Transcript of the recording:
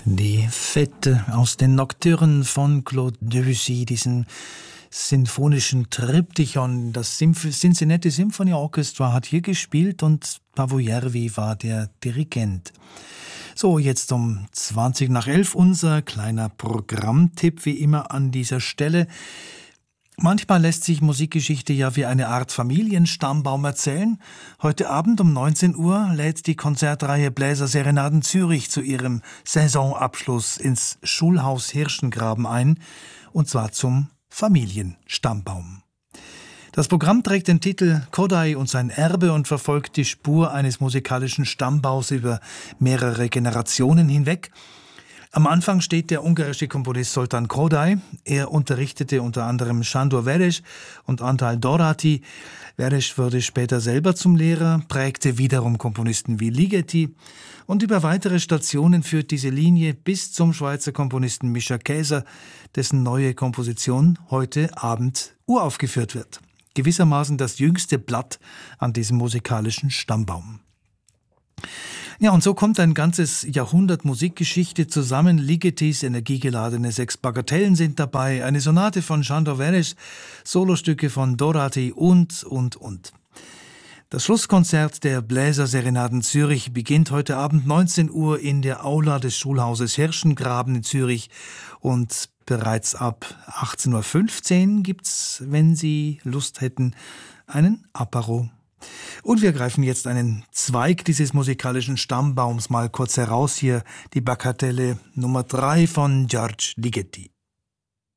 Die Fette aus den Nocturnen von Claude Debussy, diesen sinfonischen Triptychon. Das Cincinnati Symphony Orchestra hat hier gespielt und Paavo Järvi war der Dirigent. So, jetzt um 11:20 unser kleiner Programmtipp wie immer an dieser Stelle. Manchmal lässt sich Musikgeschichte ja wie eine Art Familienstammbaum erzählen. Heute Abend um 19 Uhr lädt die Konzertreihe Bläserserenaden Zürich zu ihrem Saisonabschluss ins Schulhaus Hirschengraben ein, und zwar zum Familienstammbaum. Das Programm trägt den Titel Kodály und sein Erbe und verfolgt die Spur eines musikalischen Stammbaus über mehrere Generationen hinweg. Am Anfang steht der ungarische Komponist Zoltán Kodály. Er unterrichtete unter anderem Sándor Veress und Antal Doráti. Veress wurde später selber zum Lehrer, prägte wiederum Komponisten wie Ligeti. Und über weitere Stationen führt diese Linie bis zum Schweizer Komponisten Mischa Käser, dessen neue Komposition heute Abend uraufgeführt wird. Gewissermaßen das jüngste Blatt an diesem musikalischen Stammbaum. Ja, und so kommt ein ganzes Jahrhundert Musikgeschichte zusammen. Ligetis energiegeladene 6 Bagatellen sind dabei, eine Sonate von Sándor Veress, Solostücke von Doráti und. Das Schlusskonzert der Bläserserenaden Zürich beginnt heute Abend 19 Uhr in der Aula des Schulhauses Hirschengraben in Zürich und bereits ab 18:15 Uhr gibt's, wenn Sie Lust hätten, einen Apéro. Und wir greifen jetzt einen Zweig dieses musikalischen Stammbaums mal kurz heraus. Hier die Bagatelle Nummer 3 von György Ligeti.